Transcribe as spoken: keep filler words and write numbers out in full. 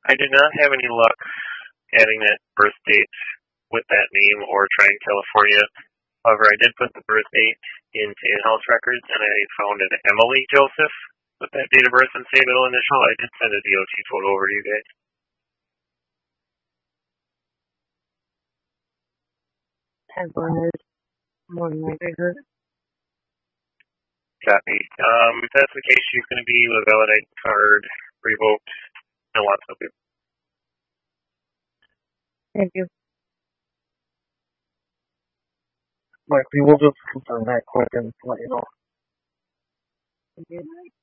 I did not have any luck adding that birth date with that name or trying California. However, I did put the birth date into in-house records, and I found an Emily Joseph with that date of birth and same middle initial. I did send a D O T photo over to you guys. Ten burners. More than likely hurt. Copy. Um, if that's the case, she's going to be with a valid I D card revoked and wants to be. Thank you. Mike, we will just confirm that quick and let you know. Thank you.